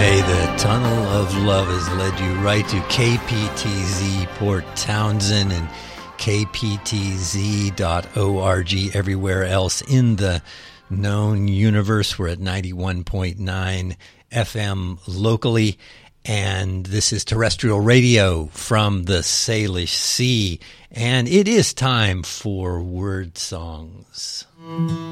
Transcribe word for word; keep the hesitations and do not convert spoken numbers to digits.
Hey, the Tunnel of Love has led you right to K P T Z Port Townsend and K P T Z dot org. Everywhere else in the known universe, we're at ninety-one point nine F M locally, and this is terrestrial radio from the Salish Sea, and it is time for Word Songs.